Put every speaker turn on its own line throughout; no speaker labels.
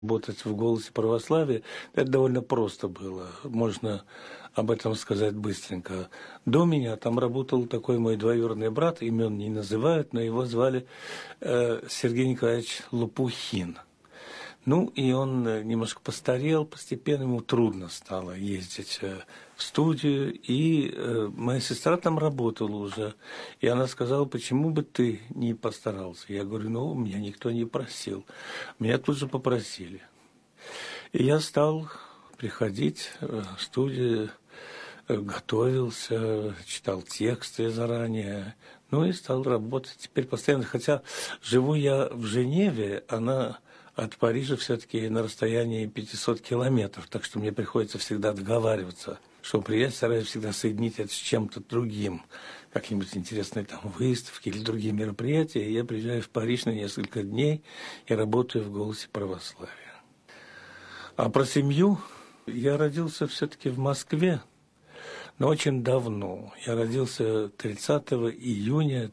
Работать в «Голосе православия» — это довольно просто было. Можно об этом сказать быстренько. До меня там работал такой мой двоюродный брат, имен не называют, но его звали Сергей Николаевич Лопухин. Ну, и он немножко постарел, постепенно ему трудно стало ездить в студию, и моя сестра там работала уже, и она сказала: почему бы ты не постарался? Я говорю: ну, меня никто не просил, меня тут же попросили. И я стал приходить в студию, готовился, читал тексты заранее, ну и стал работать теперь постоянно, хотя живу я в Женеве, она от Парижа все-таки на расстоянии 500 километров, так что мне приходится всегда договариваться, чтобы приезжать, стараюсь всегда соединить это с чем-то другим, какие-нибудь интересные там выставки или другие мероприятия, и я приезжаю в Париж на несколько дней и работаю в «Голосе православия». А про семью: я родился все-таки в Москве, но очень давно. Я родился 30 июня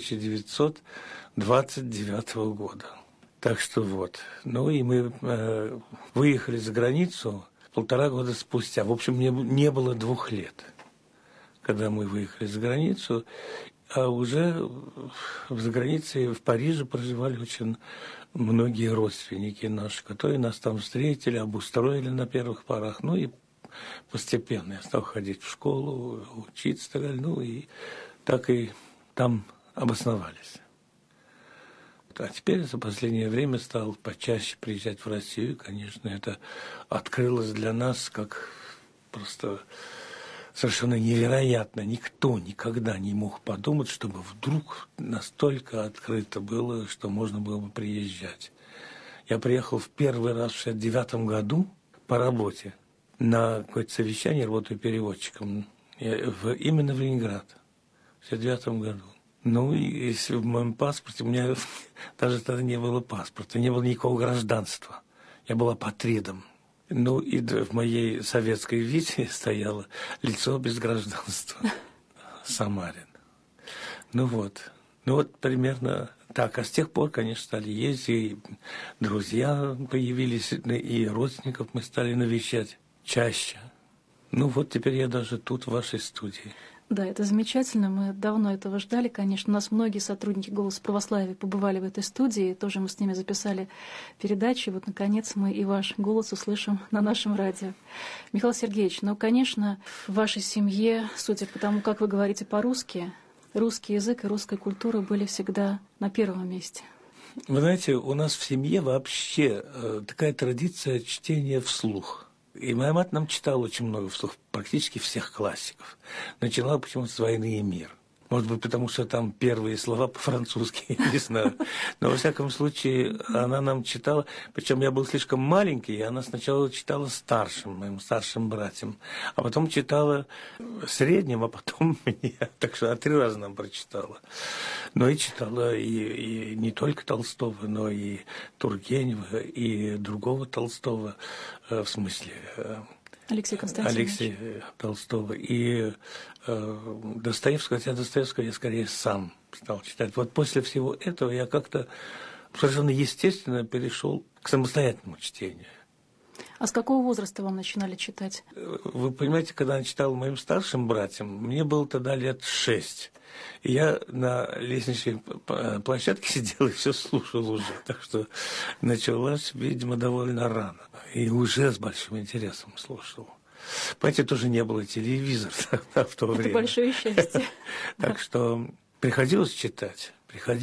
1929 года. Так что вот. Ну и мы выехали за границу 1,5 года спустя. В общем, мне не было 2 лет, когда мы выехали за границу. А уже за границей, в Париже, проживали очень многие родственники наши, которые нас там встретили, обустроили на первых порах. Ну и постепенно я стал ходить в школу, учиться, ну и так и там обосновались. А теперь за последнее время стал почаще приезжать в Россию. Конечно, это открылось для нас как просто совершенно невероятно. Никто никогда не мог подумать, чтобы вдруг настолько открыто было, что можно было бы приезжать. Я приехал в первый раз в 1969 году по работе на какое-то совещание, работаю переводчиком, именно в Ленинград в 1969 году. Ну, и если в моем паспорте, у меня даже тогда не было паспорта, не было никакого гражданства. Я был апатридом. Ну, и в моей советской визе стояло лицо без гражданства. Самарин. Ну вот примерно так. А с тех пор, конечно, стали ездить, и друзья появились, и родственников мы стали навещать чаще. Ну вот теперь я даже тут, в вашей студии.
Да, это замечательно. Мы давно этого ждали, конечно. У нас многие сотрудники «Голоса православия» побывали в этой студии. Тоже мы с ними записали передачи. Вот, наконец, мы и ваш голос услышим на нашем радио. Михаил Сергеевич, ну, конечно, в вашей семье, судя по тому, как вы говорите по-русски, русский язык и русская культура были всегда на первом месте.
Вы знаете, у нас в семье вообще такая традиция чтения вслух. И моя мать нам читала очень много вслух, практически всех классиков. Начала почему-то с «Войны и мир». Может быть, потому что там первые слова по-французски, я не знаю. Но, во всяком случае, она нам читала. Причем я был слишком маленький, и она сначала читала старшим, моим старшим братьям, а потом читала средним, а потом мне. Так что 3 раза нам прочитала. Но и читала и не только Толстого, но и Тургенева, и другого Толстого, в смысле...
Алексей Константинович.
Алексея Толстого. И Достоевского, хотя Достоевского я скорее сам стал читать. Вот после всего этого я как-то совершенно естественно перешел к самостоятельному чтению.
А с какого возраста вам начинали читать?
Вы понимаете, когда я читал моим старшим братьям, мне было тогда лет 6. И я на лестничной площадке сидел и все слушал уже. Так что началось, видимо, довольно рано. И уже с большим интересом слушал. Понимаете, тоже не было телевизора в то время.
Это большое счастье.
Так что приходилось читать.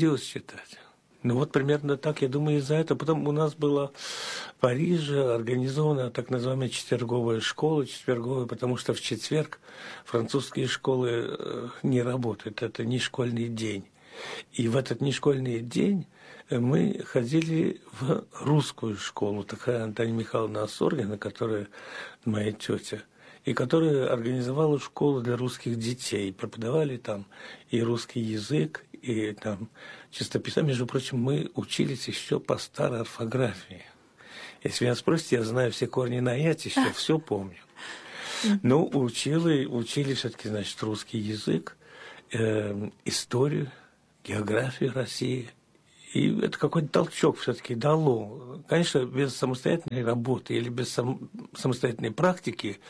Ну вот примерно так, я думаю, из-за этого. Потом у нас была в Париже организована так называемая четверговая школа, потому что в четверг французские школы не работают, это не школьный день. И в этот нешкольный день мы ходили в русскую школу, такая Антонина Михайловна Осоргина, которая моя тетя, и которая организовала школу для русских детей. Преподавали там и русский язык, и там чистописание. Между прочим, мы учились еще по старой орфографии. Если меня спросите, я знаю все корни на «ять», еще все помню. Но учили все-таки, значит, русский язык, историю, географию России И это какой-то толчок все-таки дало. Конечно, без самостоятельной работы или без самостоятельной практики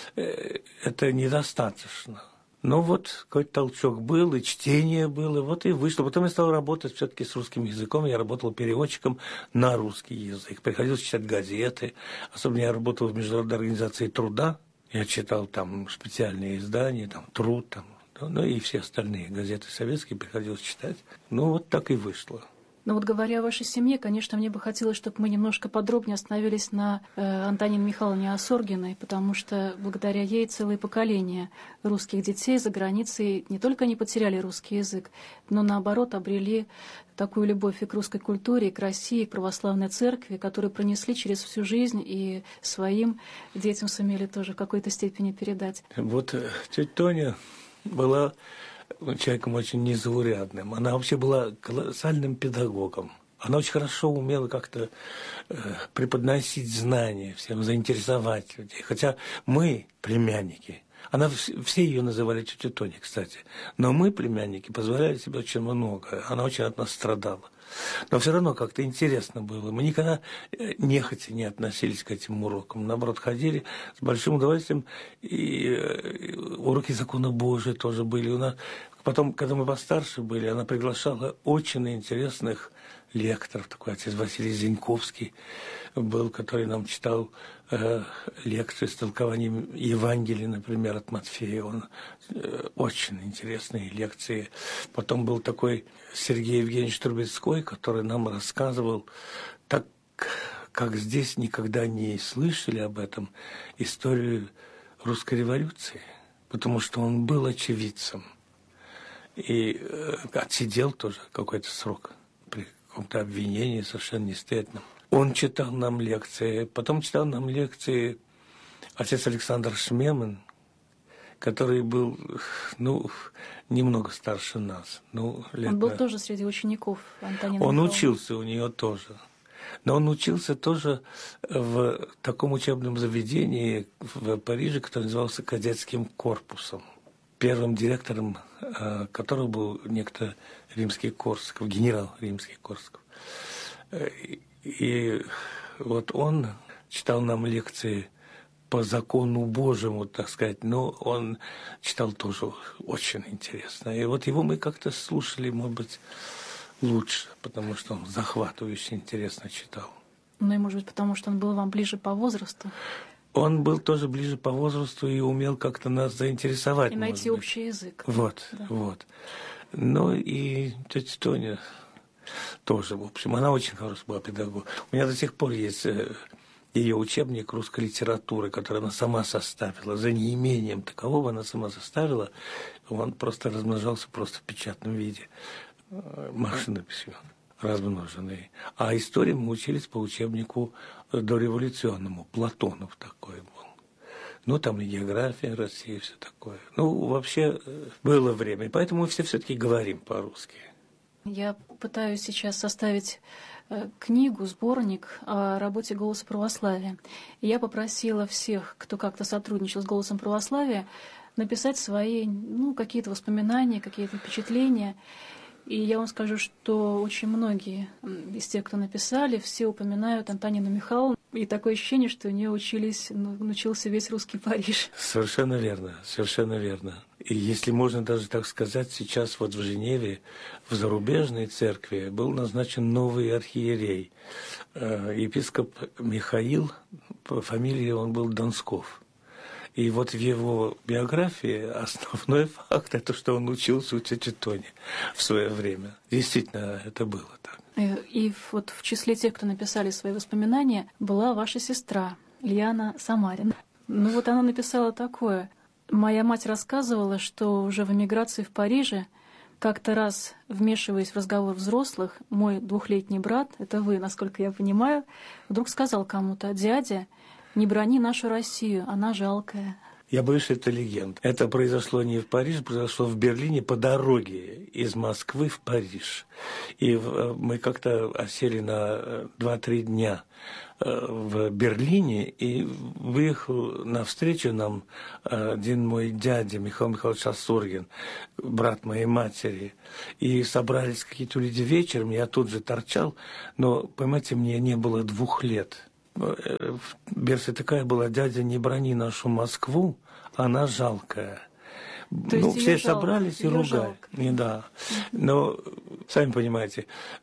это недостаточно. Но вот какой-то толчок был, и чтение было, вот и вышло. Потом я стал работать все-таки с русским языком. Я работал переводчиком на русский язык. Приходилось читать газеты. Особенно я работал в Международной организации труда. Я читал там специальные издания, там «Труд», там, ну и все остальные газеты советские приходилось читать. Ну вот так и вышло.
Но вот говоря о вашей семье, конечно, мне бы хотелось, чтобы мы немножко подробнее остановились на Антонине Михайловне Осоргиной, потому что благодаря ей целые поколения русских детей за границей не только не потеряли русский язык, но наоборот обрели такую любовь и к русской культуре, и к России, и к православной церкви, которые пронесли через всю жизнь и своим детям сумели тоже в какой-то степени передать.
Вот тетя Тоня была человеком очень незаурядным. Она вообще была колоссальным педагогом. Она очень хорошо умела как-то преподносить знания, всем заинтересовать людей. Хотя мы, племянники, все ее называли тетей Тоней, кстати, но мы, племянники, позволяли себе очень много. Она очень от нас страдала. Но все равно как-то интересно было. Мы никогда нехотя не относились к этим урокам. Наоборот, ходили с большим удовольствием. И уроки закона Божия тоже были у нас. Потом, когда мы постарше были, она приглашала очень интересных лекторов. Такой отец Василий Зиньковский был, который нам читал лекции с толкованием Евангелия, например, от Матфея. Очень интересные лекции. Потом был такой Сергей Евгеньевич Трубецкой, который нам рассказывал, так как здесь никогда не слышали об этом, историю русской революции, потому что он был очевидцем. И отсидел тоже какой-то срок при каком-то обвинении совершенно нестыдном. Он читал нам лекции, потом читал нам лекции отец Александр Шмеман, который был, немного старше нас.
Он был тоже среди учеников Антонины
Он
Михайловны.
учился у нее тоже. Но он учился тоже в таком учебном заведении в Париже, которое назывался кадетским корпусом. Первым директором которого был некто Римский-Корсаков, генерал Римский-Корсаков. И вот он читал нам лекции по закону Божьему, так сказать, но он читал тоже очень интересно. И вот его мы как-то слушали, может быть, лучше, потому что он захватывающе интересно читал.
Ну и, может быть, потому что он был вам ближе по возрасту.
Он был тоже ближе по возрасту и умел как-то нас заинтересовать.
И найти общий язык.
Вот. Ну и тетя Тоня тоже, в общем, она очень хорошая была педагог. У меня до сих пор есть ее учебник русской литературы, который она сама составила. За неимением такового она сама составила. Он просто размножался просто в печатном виде. Машинописью размноженной. А истории мы учились по учебнику дореволюционному. Платонов такой был. Там и география России, все такое. Вообще было время. И поэтому мы все-таки говорим по-русски.
Я пытаюсь сейчас составить книгу, сборник о работе «Голоса православия». И я попросила всех, кто как-то сотрудничал с «Голосом православия», написать свои, какие-то воспоминания, какие-то впечатления. И я вам скажу, что очень многие из тех, кто написали, все упоминают Антонину Михайловну. И такое ощущение, что у нее учился весь русский Париж.
Совершенно верно, совершенно верно. И если можно даже так сказать, сейчас вот в Женеве, в зарубежной церкви, был назначен новый архиерей. Епископ Михаил, по фамилии он был Донсков. И вот в его биографии основной факт – это что он учился у тети Тони в свое время. Действительно, это было так.
И вот в числе тех, кто написали свои воспоминания, была ваша сестра Ильяна Самарина. Она написала такое. «Моя мать рассказывала, что уже в эмиграции в Париже, как-то раз, вмешиваясь в разговор взрослых, мой 2-летний брат, это вы, насколько я понимаю, вдруг сказал кому-то: «Дядя, не брони нашу Россию, она жалкая».
Я боюсь, что это легенда. Это произошло не в Париже, произошло в Берлине по дороге из Москвы в Париж. И мы как-то осели на 2-3 дня в Берлине, и выехал навстречу нам один мой дядя Михаил Михайлович Асургин, брат моей матери. И собрались какие-то люди вечером, я тут же торчал, но, понимаете, мне не было 2 лет. Версия такая была: дядя, не брони нашу Москву, она жалкая.
То
все
есть
собрались и ругали. И да. Но, сами понимаете,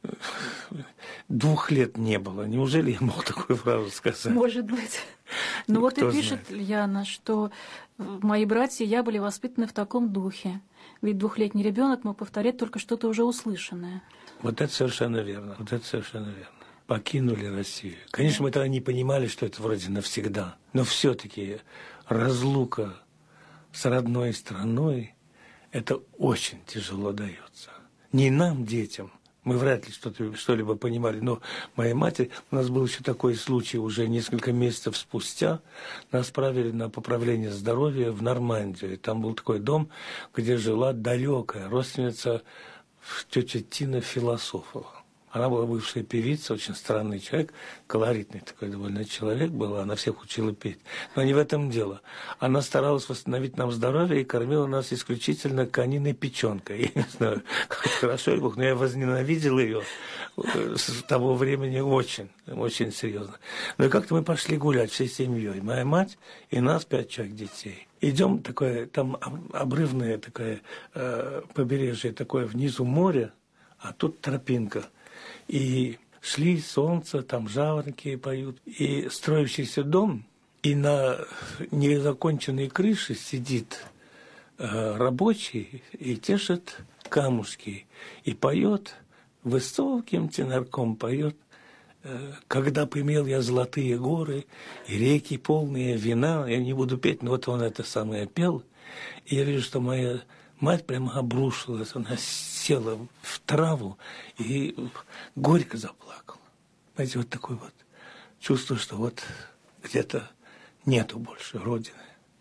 2 лет не было. Неужели я мог такую фразу сказать?
Может быть. Ну вот
Кто
и пишет
знает.
Яна, что мои братья и я были воспитаны в таком духе. Ведь 2-летний ребенок мог повторять только что-то уже услышанное.
Вот это совершенно верно. Вот это совершенно верно. Покинули Россию. Конечно, мы тогда не понимали, что это вроде навсегда. Но все-таки разлука с родной страной, это очень тяжело дается. Не нам, детям, мы вряд ли что-либо понимали, но моей матери, у нас был еще такой случай, уже несколько месяцев спустя, нас отправили на поправление здоровья в Нормандию. И там был такой дом, где жила далекая родственница тетя Тина Философова. Она была бывшая певица, очень странный человек, колоритный такой довольно человек был, она всех учила петь. Но не в этом дело. Она старалась восстановить нам здоровье и кормила нас исключительно кониной печенкой. Я не знаю, как хорошо или плохо, но я возненавидел ее с того времени очень, очень серьезно. Ну и как-то мы пошли гулять всей семьей. Моя мать и нас 5 человек детей. Идем, такое, там обрывное такое побережье, такое внизу море, а тут тропинка. И шли, солнце, там жаворонки поют. И строящийся дом, и на незаконченной крыше сидит рабочий и тешит камушки. И поет, высоким тенорком поет: «Когда бы имел я золотые горы и реки полные вина». Я не буду петь, но вот он это самое пел. И я вижу, что моя мать прямо обрушилась, она села в траву и горько заплакала. Знаете, вот такое вот чувство, что вот где-то нету больше Родины.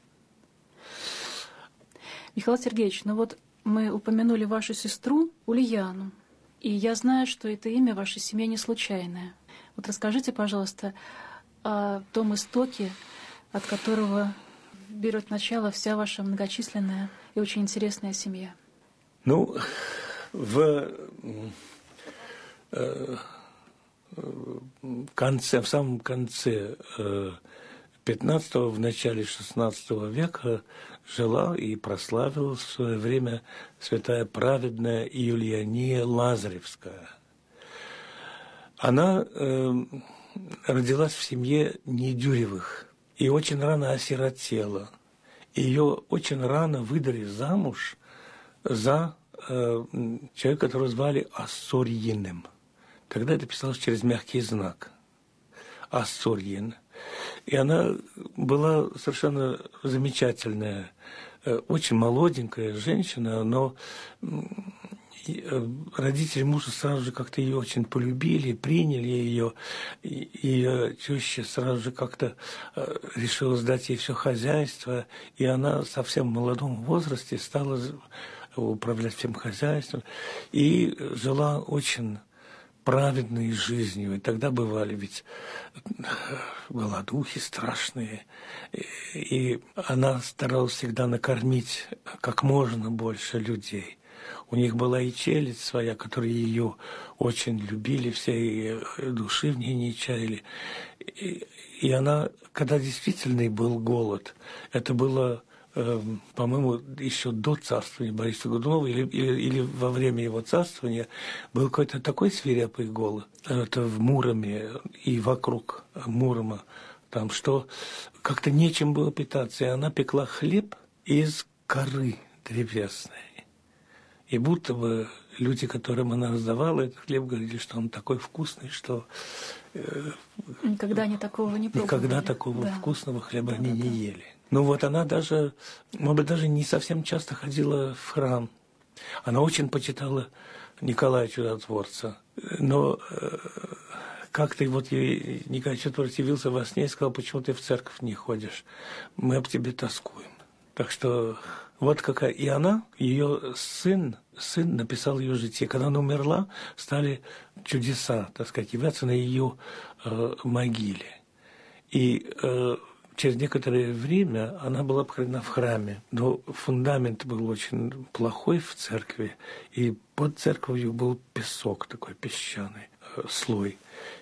Михаил Сергеевич, ну вот мы упомянули вашу сестру Ульяну, и я знаю, что это имя в вашей семье не случайное. Вот расскажите, пожалуйста, о том истоке, от которого берет начало вся ваша многочисленная и очень интересная семья.
Ну, в самом конце 15-го, в начале 16 века жила и прославилась в свое время святая праведная Юлиания Лазаревская. Она родилась в семье Недюревых и очень рано осиротела. Ее очень рано выдали замуж за человека, которого звали Ассорьиным. Тогда это писалось через мягкий знак. Ассорьин. И она была совершенно замечательная, очень молоденькая женщина, но родители мужа сразу же как-то ее очень полюбили, приняли ее. Ее теща сразу же как-то решила сдать ей все хозяйство, и она в совсем молодом возрасте стала управлять всем хозяйством и жила очень праведной жизнью. И тогда бывали ведь голодухи страшные. И она старалась всегда накормить как можно больше людей. У них была и челядь своя, которые ее очень любили, все и души в ней не чаяли. И она, когда действительно был голод, это было, по-моему, еще до царствования Бориса Годунова или во время его царствования, был какой-то такой свирепый голод. Это в Муроме и вокруг Мурома, там, что как-то нечем было питаться. И она пекла хлеб из коры древесной. И будто бы люди, которым она раздавала этот хлеб, говорили, что он такой вкусный, что
Никогда они такого не пробовали.
никогда такого вкусного хлеба они не ели. Ну вот она даже, может быть, даже не совсем часто ходила в храм. Она очень почитала Николая Чудотворца. Но как-то вот ей Николай Чудотворец явился во сне и сказал: почему ты в церковь не ходишь? Мы об тебе тоскуем. Так что вот какая... И она, ее сын написал ее житие. Когда она умерла, стали чудеса, так сказать, являться на ее могиле. И через некоторое время она была похоронена в храме, но фундамент был очень плохой в церкви, и под церковью был песок, такой песчаный слой.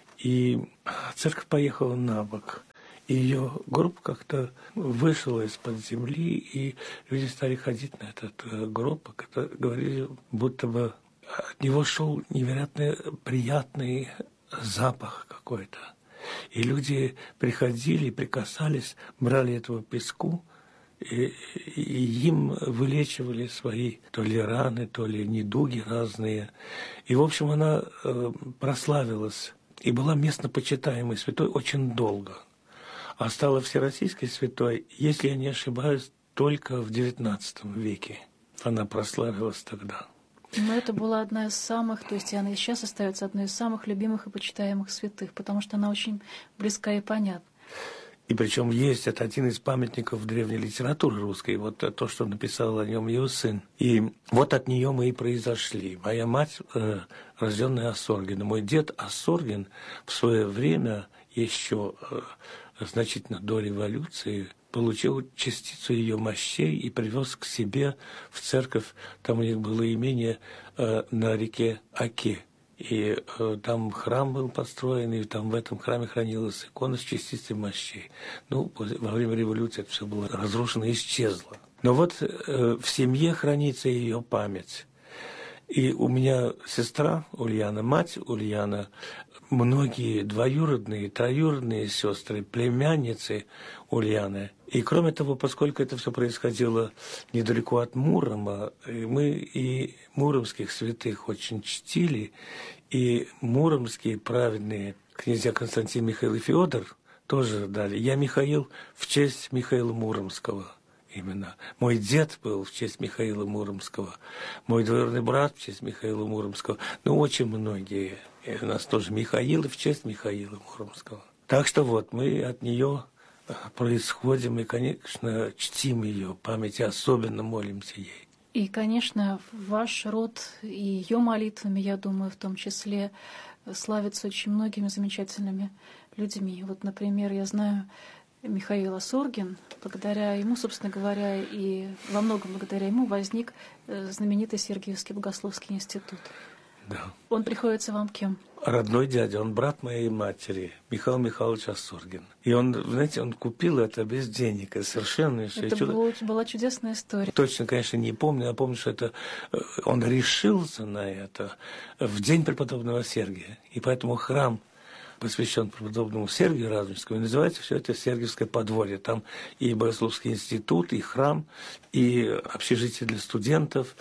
И церковь поехала на бок. И ее гроб как-то вышел из-под земли, и люди стали ходить на этот гроб, говорили, будто бы от него шел невероятно приятный запах какой-то. И люди приходили, прикасались, брали этого песку, и им вылечивали свои то ли раны, то ли недуги разные. И, в общем, она прославилась и была местно почитаемой святой очень долго. А стала всероссийской святой, если я не ошибаюсь, только в XIX веке. Она прославилась тогда.
Но это была одна из самых, то есть и она и сейчас остается одной из самых любимых и почитаемых святых, потому что она очень близка и понятна.
И причем есть, это один из памятников древней литературы русской, вот то, что написал о нем ее сын. И вот от нее мы и произошли. Моя мать, рожденная Осоргина, мой дед Осоргин в свое время еще значительно до революции получил частицу ее мощей и привез к себе в церковь. Там у них было имение на реке Оке. И там храм был построен, и там в этом храме хранилась икона с частицей мощей. Ну, во время революции это все было разрушено и исчезло. Но вот в семье хранится ее память. И у меня сестра Ульяна, мать Ульяна, многие двоюродные, троюродные сестры, племянницы Ульяны. И кроме того, поскольку это все происходило недалеко от Мурома, мы и муромских святых очень чтили, и муромские праведные князья Константин, Михаил и Феодор тоже дали. Я Михаил в честь Михаила Муромского. Именно. Мой дед был в честь Михаила Муромского, мой двоюродный брат в честь Михаила Муромского. Ну, очень многие. И у нас тоже Михаилы в честь Михаила Муромского. Так что вот, мы от нее происходим и, конечно, чтим ее память, и особенно молимся ей.
И, конечно, ваш род и ее молитвами, я думаю, в том числе, славится очень многими замечательными людьми. Вот, например, я знаю Михаил Осоргин, благодаря ему, собственно говоря, и во многом благодаря ему возник знаменитый Сергиевский богословский институт.
Да.
Он приходится вам кем?
Родной дядя, он брат моей матери, Михаил Михайлович Осоргин. И он, знаете, он купил это без денег. Это совершенно...
Это была чудесная история.
Точно, конечно, не помню. Я помню, что это он решился на это в день преподобного Сергия. И поэтому храм посвящен преподобному Сергию Радонежскому, и называется все это Сергиевское подворье. Там и Богословский институт, и храм, и общежитие для студентов,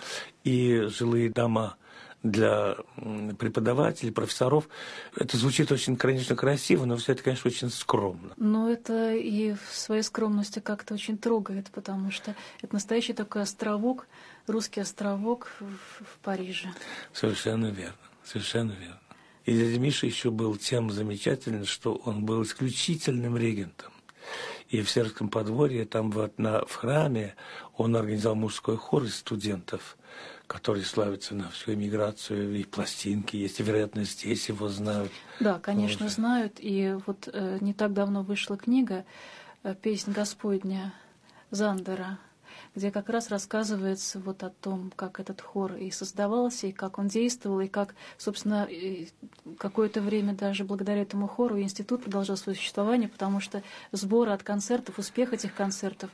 и жилые дома для преподавателей, профессоров. Это звучит очень, конечно, красиво, но все это, конечно, очень скромно.
Но это и в своей скромности как-то очень трогает, потому что это настоящий такой островок, русский островок в Париже.
Совершенно верно, совершенно верно. И дядя Миша еще был тем замечательным, что он был исключительным регентом. И в Сергиевском подворье, там вот в храме, он организовал мужской хор из студентов, который славится на всю эмиграцию, и пластинки есть, и, вероятно, здесь его знают. Да,
конечно, тоже знают. И вот не так давно вышла книга «Песнь Господня» Зандера, где как раз рассказывается вот о том, как этот хор и создавался, и как он действовал, и как, собственно, какое-то время даже благодаря этому хору институт продолжал свое существование, потому что сборы от концертов, успех этих концертов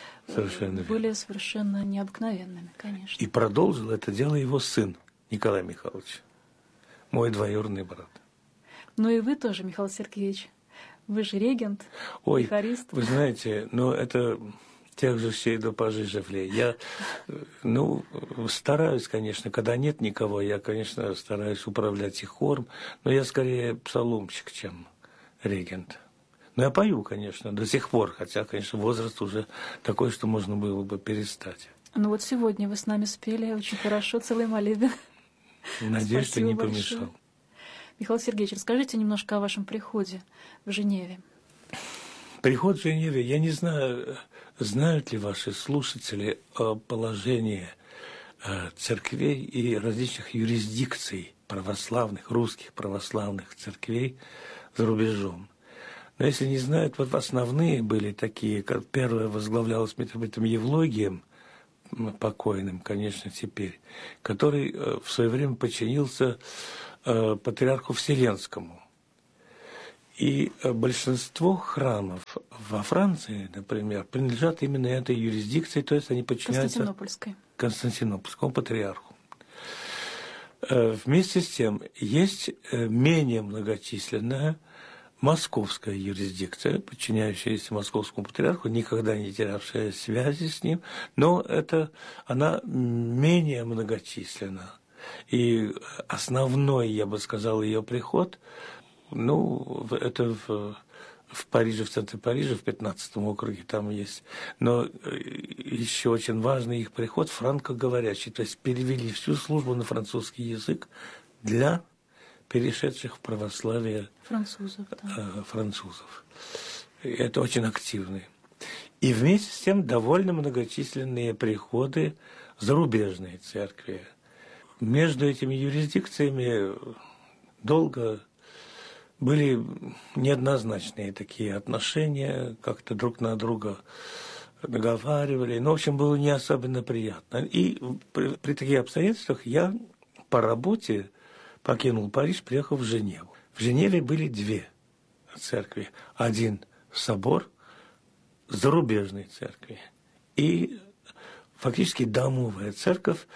были совершенно необыкновенными, конечно.
И продолжил это дело его сын Николай Михайлович, мой двоюродный брат.
Ну и вы тоже, Михаил Сергеевич, вы же регент, хорист.
Вы знаете, это... Тех же щей до пожиже влей. Я, стараюсь, конечно, когда нет никого, я, конечно, стараюсь управлять и хором, но я скорее псаломщик, чем регент. Но я пою, конечно, до сих пор, хотя, конечно, возраст уже такой, что можно было бы перестать.
Ну вот сегодня вы с нами спели очень хорошо, целый молебен.
Надеюсь, что не помешал.
Михаил Сергеевич, расскажите немножко о вашем приходе в Женеве.
Приход в Женеве, я не знаю, знают ли ваши слушатели о положении церквей и различных юрисдикций православных, русских православных церквей за рубежом. Но если не знают, вот основные были такие, как первая возглавлялась митрополитом Евлогием, покойным, конечно, теперь, который в свое время подчинился патриарху Вселенскому. И большинство храмов во Франции, например, принадлежат именно этой юрисдикции, то есть они подчиняются Константинопольскому патриарху. Вместе с тем есть менее многочисленная московская юрисдикция, подчиняющаяся московскому патриарху, никогда не терявшая связи с ним, но она менее многочисленна. И основной, я бы сказал, ее приход, это в Париже, в центре Парижа, в 15-м округе там есть. Но еще очень важный их приход франкоговорящий, то есть перевели всю службу на французский язык для перешедших в православие французов. Это очень активные. И вместе с тем довольно многочисленные приходы зарубежной церкви. Между этими юрисдикциями долго были неоднозначные такие отношения, как-то друг на друга наговаривали. В общем, было не особенно приятно. И при таких обстоятельствах я по работе покинул Париж, приехал в Женеву. В Женеве были две церкви. Один собор зарубежной церкви и фактически домовая церковь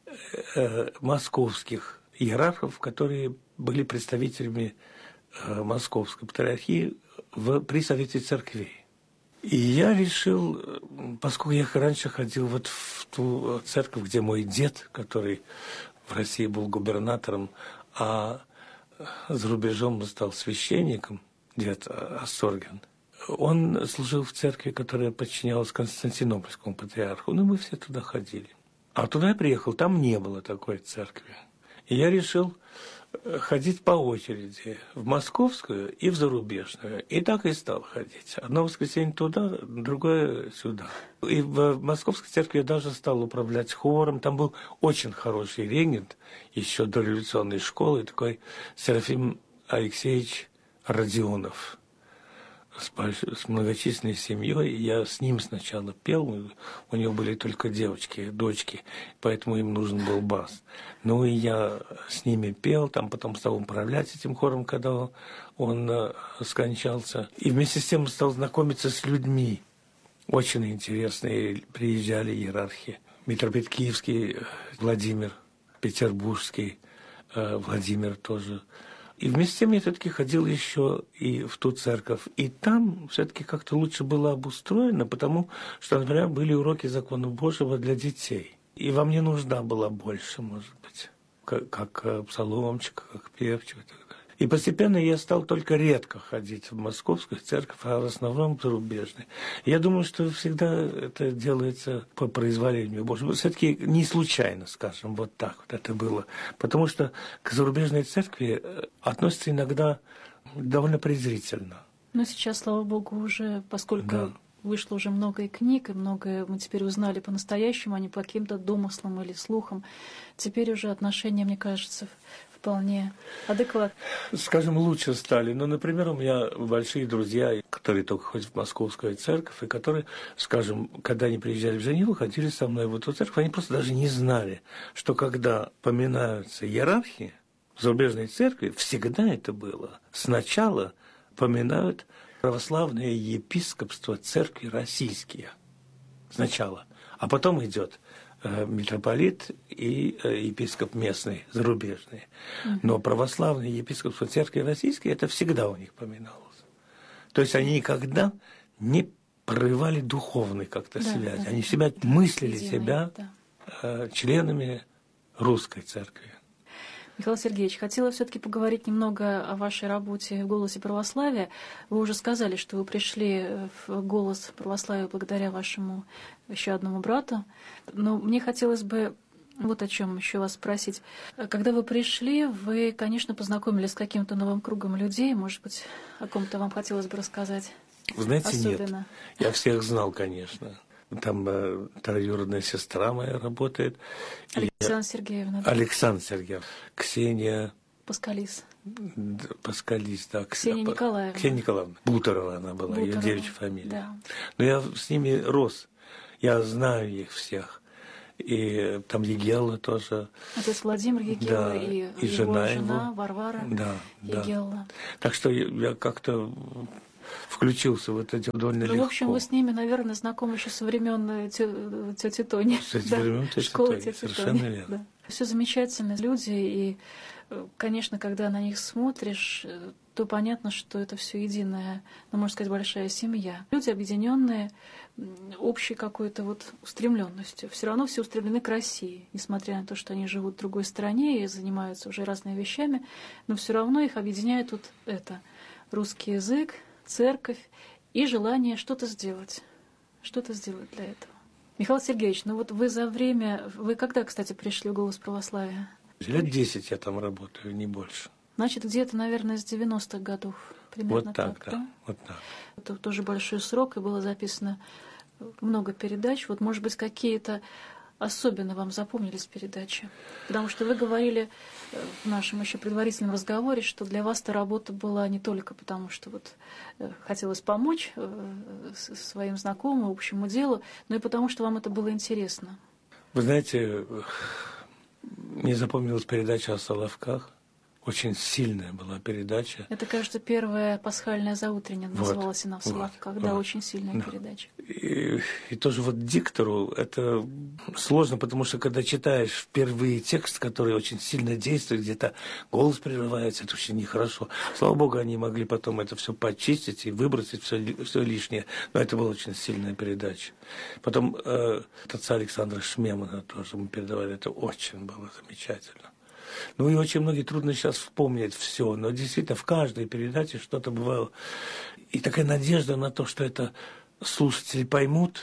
московских иерархов, которые были представителями Московской патриархии при Совете церквей. И я решил, поскольку я раньше ходил вот в ту церковь, где мой дед, который в России был губернатором, а за рубежом стал священником, дед Асторген, он служил в церкви, которая подчинялась Константинопольскому патриарху. Мы все туда ходили. А туда я приехал, там не было такой церкви. И я решил ходить по очереди в московскую и в зарубежную. И так и стал ходить. Одно воскресенье туда, другое сюда. И в московской церкви я даже стал управлять хором. Там был очень хороший регент, еще до революционной школы, такой Серафим Алексеевич Родионов. С многочисленной семьей. Я с ним сначала пел, у него были только девочки, дочки, поэтому им нужен был бас. Ну и я с ними пел, потом стал управлять этим хором, когда он скончался. И вместе с тем стал знакомиться с людьми. Очень интересные приезжали иерархи. Митрополит Киевский Владимир, Петербургский Владимир тоже. И вместе с тем я все-таки ходил еще и в ту церковь. И там все-таки как-то лучше было обустроено, потому что, например, были уроки закона Божьего для детей. И во мне нужда была больше, может быть, как псаломчик, как певчик и так далее. И постепенно я стал только редко ходить в московскую церковь, а в основном в зарубежную. Я думаю, что всегда это делается по произволению Божьему. Все-таки не случайно, скажем, вот так вот это было. Потому что к зарубежной церкви относятся иногда довольно презрительно.
Но сейчас, слава Богу, уже, поскольку вышло уже много и книг, и многое мы теперь узнали по-настоящему, а не по каким-то домыслам или слухам, теперь уже отношения, мне кажется, вполне адекватно.
Скажем, лучше стали. Например, у меня большие друзья, которые только ходят в московскую церковь, и которые, скажем, когда они приезжали в Женеву, ходили со мной в эту церковь, они просто даже не знали, что когда поминаются иерархи в зарубежной церкви, всегда это было. Сначала поминают православное епископство церкви российские. Сначала. А потом идет митрополит и епископ местный, зарубежный. Но православное епископство церкви российской, это всегда у них поминалось. То есть они никогда не прорывали духовной как-то связь. Они себя мыслили себя членами русской церкви.
Михаил Сергеевич, хотела все-таки поговорить немного о вашей работе в «Голосе православия». Вы уже сказали, что вы пришли в «Голос православия» благодаря вашему еще одному брату. Но мне хотелось бы вот о чем еще вас спросить. Когда вы пришли, вы, конечно, познакомились с каким-то новым кругом людей. Может быть, о ком-то вам хотелось бы рассказать?
Вы знаете,
особенно?
нет. Я всех знал, конечно. Там троюродная сестра моя работает.
Александра Сергеевна. Да?
Александр Сергеевна. Ксения...
Паскалис.
Паскалис, да.
Ксения Николаевна.
Ксения Николаевна. Бутерова она была, ее
Бутерова,
девичья фамилия.
да.
Но я с ними рос. Я знаю их всех. И там Егелла тоже.
Отец Владимир Егелла,
Да,
и
и
его
жена
жена
его.
Варвара
Да,
Егелла.
да. Так что я как-то включился в это дело довольно легко.
В общем, вы с ними, наверное, знакомы еще со времен тети Тони.
С времен тети
Школы
Тони,
тети
совершенно
Тони.
верно.
Да. Все замечательные люди, и, конечно, когда на них смотришь, то понятно, что это все единая, ну, можно сказать, большая семья. Люди, объединенные общей какой-то вот устремленностью. Все равно все устремлены к России, несмотря на то, что они живут в другой стране и занимаются уже разными вещами, но все равно их объединяет вот это: русский язык, церковь и желание что-то сделать для этого. Михаил Сергеевич, ну вот вы за время... Вы когда, кстати, пришли в «Голос православия»?
Лет 10 я там работаю, не больше.
Значит, где-то, наверное, с 90-х годов. Примерно
Вот так, да.
да?
Вот так.
Это тоже большой срок, и было записано много передач. Вот, может быть, какие-то особенно вам запомнились передачи? Потому что вы говорили в нашем еще предварительном разговоре, что для вас эта работа была не только потому, что вот хотелось помочь своим знакомым, общему делу, но и потому, что вам это было интересно.
Вы знаете, мне запомнилась передача о Соловках. Очень сильная была передача.
Это, кажется, первая пасхальная заутренняя называлась она в Соловках. Да, очень сильная передача.
И тоже вот диктору это сложно, потому что когда читаешь впервые текст, который очень сильно действует, где-то голос прерывается, это очень нехорошо. Слава богу, они могли потом это все почистить и выбросить все лишнее. Но это была очень сильная передача. Потом отца Александра Шмемана тоже мы передавали. Это очень было замечательно. Ну и очень многие, трудно сейчас вспомнить все, но действительно в каждой передаче что-то бывало. И такая надежда на то, что это слушатели поймут,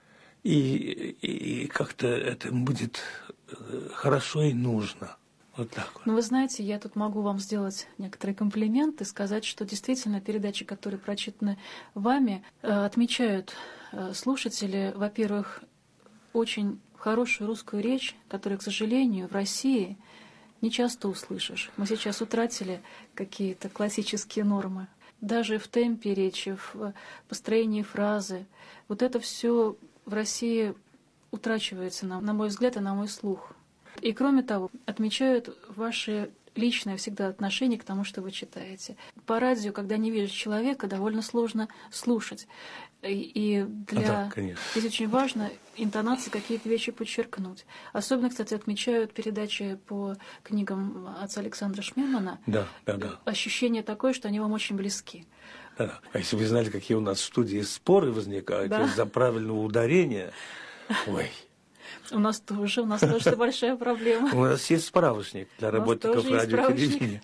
и как-то это будет хорошо и нужно. Вот так вот.
Ну, вы знаете, я тут могу вам сделать некоторые комплименты, сказать, что действительно передачи, которые прочитаны вами, отмечают слушатели, во-первых, очень хорошую русскую речь, которую, к сожалению, в России не часто услышишь. Мы сейчас утратили какие-то классические нормы. Даже в темпе речи, в построении фразы. Вот это все в России утрачивается, на мой взгляд, и на мой слух. И кроме того, отмечают ваши личное всегда отношение к тому, что вы читаете. По радио, когда не видишь человека, довольно сложно слушать. И здесь очень важно интонации какие-то вещи подчеркнуть. Особенно, кстати, отмечают передачи по книгам отца Александра Шмемана.
Да.
Ощущение такое, что они вам очень близки.
Да. А если вы знали, какие у нас в студии споры возникают из-за правильного ударения, ой.
У нас тоже это большая проблема.
У нас есть справочник для работников радио и телевидения.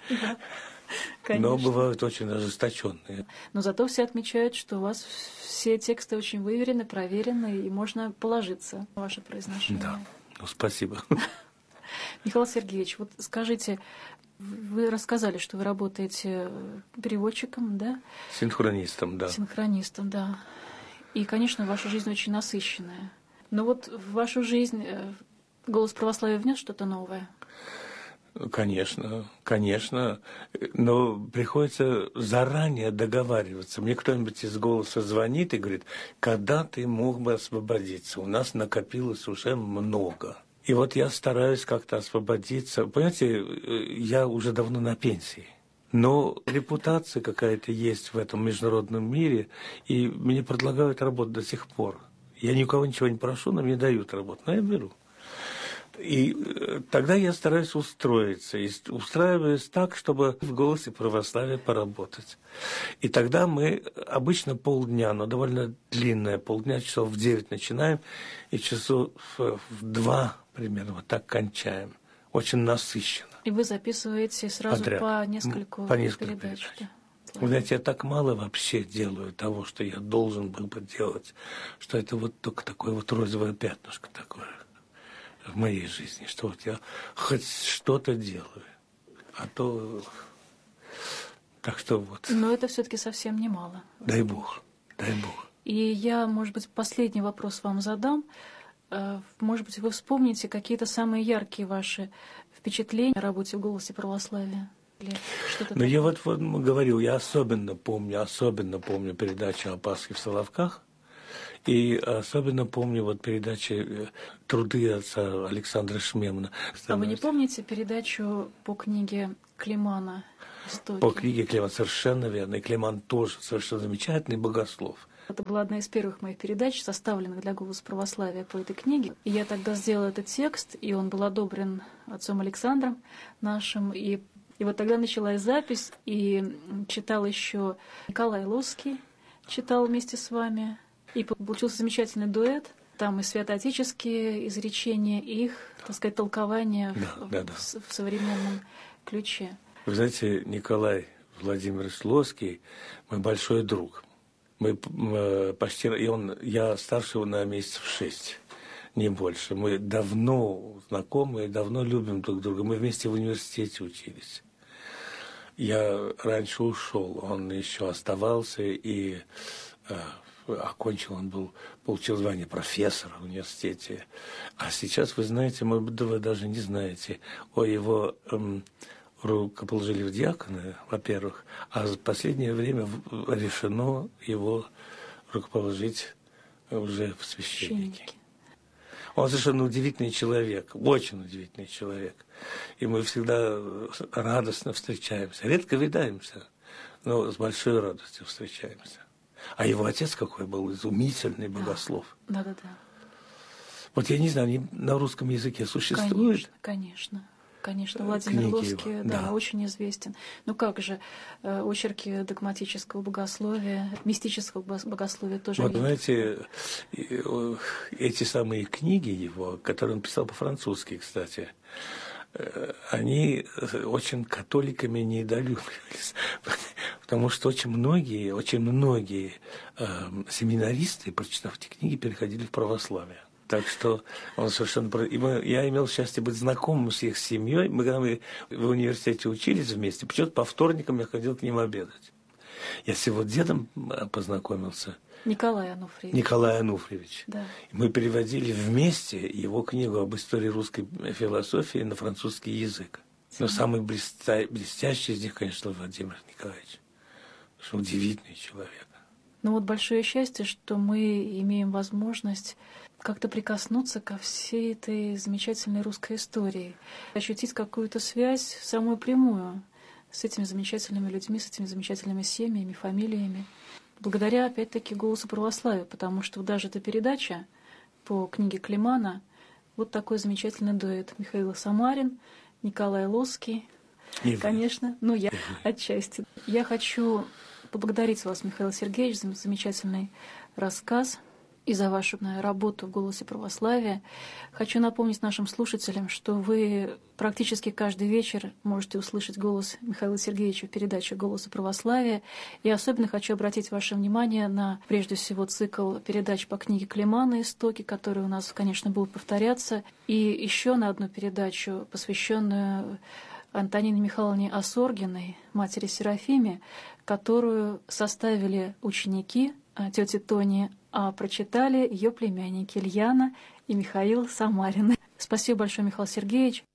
Но бывают очень ожесточенные.
Но зато все отмечают, что у вас все тексты очень выверены, проверены, и можно положиться на ваше произношение.
Да, спасибо.
Михаил Сергеевич, вот скажите, вы рассказали, что вы работаете переводчиком, да?
Синхронистом, да.
Синхронистом, да. И, конечно, ваша жизнь очень насыщенная. Но вот в вашу жизнь «Голос православия» внес что-то новое?
Конечно, но приходится заранее договариваться. Мне кто-нибудь из «Голоса» звонит и говорит, когда ты мог бы освободиться? У нас накопилось уже много. И вот я стараюсь как-то освободиться. Понимаете, я уже давно на пенсии. Но репутация какая-то есть в этом международном мире, и мне предлагают работу до сих пор. Я ни у кого ничего не прошу, но мне дают работу, но я беру. И тогда я стараюсь устроиться, и устраиваюсь так, чтобы в «Голосе православия» поработать. И тогда мы обычно полдня, но довольно длинное полдня, часов в 9 начинаем, и часов в 2 примерно вот так кончаем. Очень насыщенно.
И вы записываете сразу
подряд.
по несколько передач. Да.
Вы знаете, я так мало вообще делаю того, что я должен был бы делать, что это вот только такое вот розовое пятнышко такое в моей жизни, что вот я хоть что-то делаю, а то... Так что вот.
Но это все-таки совсем немало.
Дай Бог. Дай Бог.
И я, может быть, последний вопрос вам задам. Может быть, вы вспомните какие-то самые яркие ваши впечатления о работе в «Голосе православия»? Или что-то
Но я
такое?
вот говорил, я особенно помню передачу о Пасхе в Соловках. И особенно помню вот передачи «Труды» отца Александра Шмемна.
А вы не помните передачу по книге Климана «Истоки»?
По книге Климана, совершенно верно. И Климан тоже совершенно замечательный богослов.
Это была одна из первых моих передач, составленных для «Голоса православия» по этой книге. И я тогда сделала этот текст, и он был одобрен отцом Александром нашим. И вот тогда началась запись, и читал еще Николай Лосский, читал вместе с вами. И получился замечательный дуэт. Там и святоотеческие изречения, и их, так сказать, толкования в современном ключе.
Вы знаете, Николай Владимирович Лосский, мой большой друг. Мы почти, я старше его на месяцев 6, не больше. Мы давно знакомы, давно любим друг друга. Мы вместе в университете учились. Я раньше ушел, он еще оставался и окончил, получил звание профессора в университете. А сейчас, вы знаете, вы даже не знаете о его рукоположили в диаконы, во-первых, а в последнее время решено его рукоположить уже в священники. Он совершенно удивительный человек, очень удивительный человек. И мы всегда радостно встречаемся. Редко видаемся, но с большой радостью встречаемся. А его отец какой был, изумительный богослов.
Да.
Вот я не знаю, они на русском языке существуют?
Конечно, Владимир Лосский, да, очень известен. Ну как же, очерки догматического богословия, мистического богословия тоже.
Вот знаете, эти самые книги его, которые он писал по-французски, кстати, они очень католиками недолюбливались, потому что очень многие семинаристы, прочитав эти книги, переходили в православие. Так что он совершенно... Я имел счастье быть знакомым с их семьей. Когда мы в университете учились вместе, почему-то по вторникам я ходил к ним обедать. Я с его дедом познакомился.
Николай
Ануфриевич.
Да.
Мы переводили вместе его книгу об истории русской философии на французский язык. Но самый блестящий из них, конечно, Владимир Николаевич. Удивительный человек.
Ну вот большое счастье, что мы имеем возможность как-то прикоснуться ко всей этой замечательной русской истории, ощутить какую-то связь самую прямую с этими замечательными людьми, с этими замечательными семьями, фамилиями. Благодаря, опять-таки, «Голосу православия», потому что даже эта передача по книге Климана, вот такой замечательный дуэт. Михаил Самарин, Николай Лосский, конечно, я отчасти. Я хочу поблагодарить вас, Михаил Сергеевич, за замечательный рассказ и за вашу работу в «Голосе православия». Хочу напомнить нашим слушателям, что вы практически каждый вечер можете услышать голос Михаила Сергеевича в передаче «Голоса православия». И особенно хочу обратить ваше внимание на, прежде всего, цикл передач по книге Климана «Истоки», которые у нас, конечно, будут повторяться, и еще на одну передачу, посвященную Антонине Михайловне Осоргиной, матери Серафиме, которую составили ученики тети Тони, а прочитали ее племянники Ильяна и Михаил Самарин. Спасибо большое, Михаил Сергеевич.